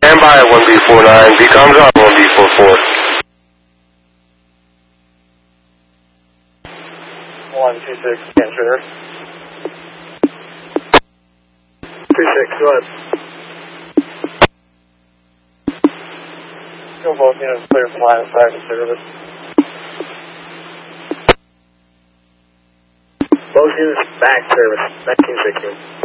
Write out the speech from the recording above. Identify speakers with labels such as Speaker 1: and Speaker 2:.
Speaker 1: Stand by at 1B49. Decom's on 1B44.
Speaker 2: 126, answer. 26, go ahead. Go both units clear from line of sight and service. Both units back service, 1960.